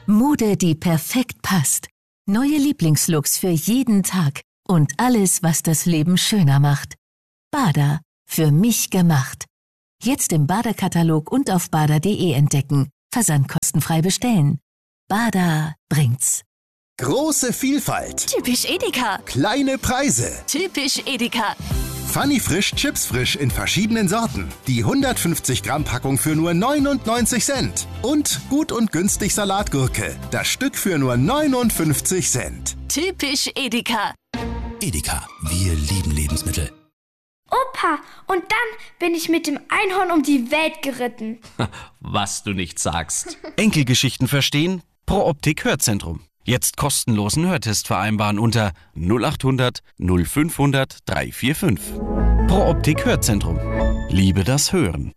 Mode, die perfekt passt. Neue Lieblingslooks für jeden Tag und alles, was das Leben schöner macht. Bada, für mich gemacht. Jetzt im Bada-Katalog und auf bada.de entdecken. Versand kostenfrei bestellen. Bada bringt's. Große Vielfalt. Typisch Edeka. Kleine Preise. Typisch Edeka. Funny Frisch Chips Frisch in verschiedenen Sorten. Die 150 Gramm Packung für nur 99 Cent. Und gut und günstig Salatgurke. Das Stück für nur 59 Cent. Typisch Edeka. Edeka, wir lieben Lebensmittel. Opa, und dann bin ich mit dem Einhorn um die Welt geritten. Was du nicht sagst. Enkelgeschichten verstehen? Pro Optik Hörzentrum. Jetzt kostenlosen Hörtest vereinbaren unter 0800 0500 345. Pro Optik Hörzentrum. Liebe das Hören.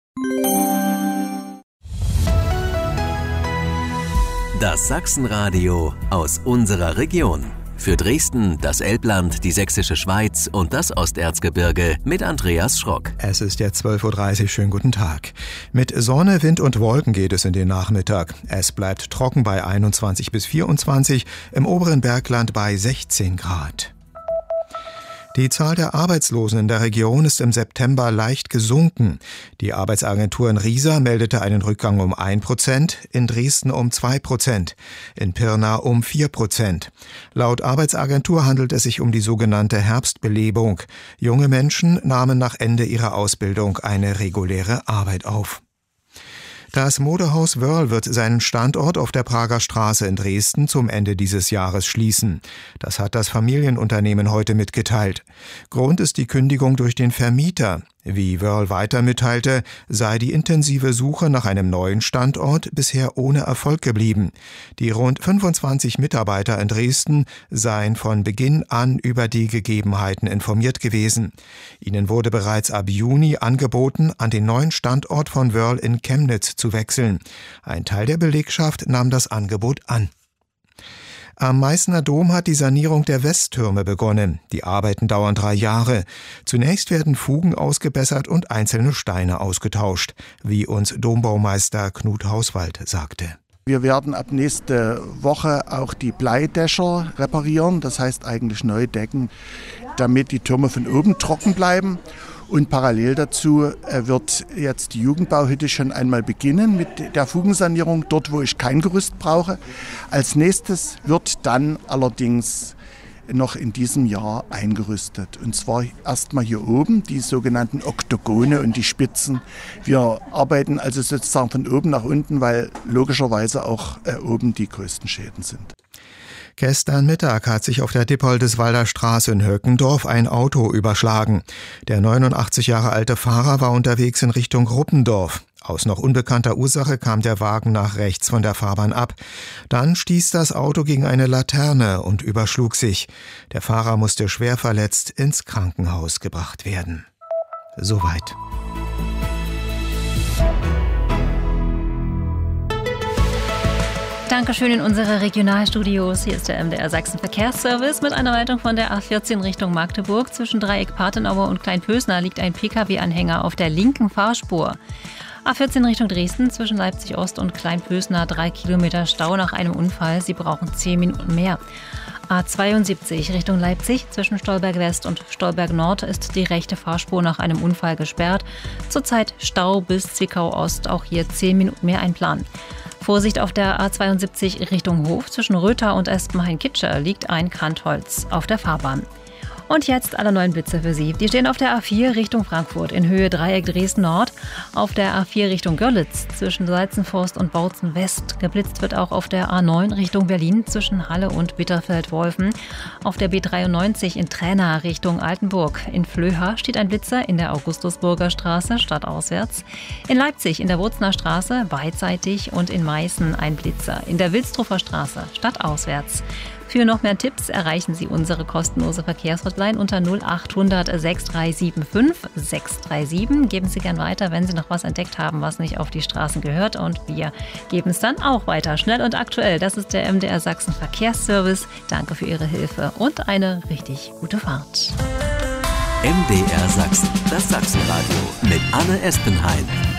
Das Sachsenradio aus unserer Region. Für Dresden, das Elbland, die Sächsische Schweiz und das Osterzgebirge mit Andreas Schrock. Es ist jetzt 12.30 Uhr, schönen guten Tag. Mit Sonne, Wind und Wolken geht es in den Nachmittag. Es bleibt trocken bei 21 bis 24, im oberen Bergland bei 16 Grad. Die Zahl der Arbeitslosen in der Region ist im September leicht gesunken. Die Arbeitsagentur in Riesa meldete einen Rückgang um 1%, in Dresden um 2%, in Pirna um 4%. Laut Arbeitsagentur handelt es sich um die sogenannte Herbstbelebung. Junge Menschen nahmen nach Ende ihrer Ausbildung eine reguläre Arbeit auf. Das Modehaus Wöhrl wird seinen Standort auf der Prager Straße in Dresden zum Ende dieses Jahres schließen. Das hat das Familienunternehmen heute mitgeteilt. Grund ist die Kündigung durch den Vermieter. Wie Wöhrl weiter mitteilte, sei die intensive Suche nach einem neuen Standort bisher ohne Erfolg geblieben. Die rund 25 Mitarbeiter in Dresden seien von Beginn an über die Gegebenheiten informiert gewesen. Ihnen wurde bereits ab Juni angeboten, an den neuen Standort von Wöhrl in Chemnitz zu wechseln. Ein Teil der Belegschaft nahm das Angebot an. Am Meißner Dom hat die Sanierung der Westtürme begonnen. Die Arbeiten dauern 3 Jahre. Zunächst werden Fugen ausgebessert und einzelne Steine ausgetauscht, wie uns Dombaumeister Knut Hauswald sagte. Wir werden ab nächste Woche auch die Bleidächer reparieren, das heißt eigentlich neu decken, damit die Türme von oben trocken bleiben. Und parallel dazu wird jetzt die Jugendbauhütte schon einmal beginnen mit der Fugensanierung, dort wo ich kein Gerüst brauche. Als nächstes wird dann allerdings noch in diesem Jahr eingerüstet. Und zwar erstmal hier oben, die sogenannten Oktogone und die Spitzen. Wir arbeiten also sozusagen von oben nach unten, weil logischerweise auch oben die größten Schäden sind. Gestern Mittag hat sich auf der Dippoldeswalder Straße in Höckendorf ein Auto überschlagen. Der 89 Jahre alte Fahrer war unterwegs in Richtung Ruppendorf. Aus noch unbekannter Ursache kam der Wagen nach rechts von der Fahrbahn ab. Dann stieß das Auto gegen eine Laterne und überschlug sich. Der Fahrer musste schwer verletzt ins Krankenhaus gebracht werden. Soweit. Dankeschön in unsere Regionalstudios. Hier ist der MDR Sachsen Verkehrsservice mit einer Leitung von der A14 Richtung Magdeburg. Zwischen Dreieck Partenauer und Kleinpösner liegt ein Pkw-Anhänger auf der linken Fahrspur. A14 Richtung Dresden zwischen Leipzig Ost und Kleinpösner 3 Kilometer Stau nach einem Unfall. Sie brauchen 10 Minuten mehr. A72 Richtung Leipzig zwischen Stolberg West und Stolberg Nord ist die rechte Fahrspur nach einem Unfall gesperrt. Zurzeit Stau bis Zwickau Ost, auch hier 10 Minuten mehr einplanen. Vorsicht auf der A72 Richtung Hof. Zwischen Rötha und Espenhain-Kitscher liegt ein Kantholz auf der Fahrbahn. Und jetzt alle neuen Blitze für Sie. Die stehen auf der A4 Richtung Frankfurt in Höhe Dreieck Dresden Nord, auf der A4 Richtung Görlitz zwischen Seizenforst und Bautzen West. Geblitzt wird auch auf der A9 Richtung Berlin zwischen Halle und Bitterfeld-Wolfen. Auf der B93 in Träna Richtung Altenburg. In Flöha steht ein Blitzer in der Augustusburger Straße stadtauswärts. In Leipzig in der Wurzner Straße beidseitig und in Meißen ein Blitzer in der Wilsdruffer Straße stadtauswärts. Für noch mehr Tipps erreichen Sie unsere kostenlose Verkehrshotline unter 0800 6375 637. Geben Sie gern weiter, wenn Sie noch was entdeckt haben, was nicht auf die Straßen gehört. Und wir geben es dann auch weiter. Schnell und aktuell. Das ist der MDR Sachsen Verkehrsservice. Danke für Ihre Hilfe und eine richtig gute Fahrt. MDR Sachsen, das Sachsenradio mit Anne Espenhain.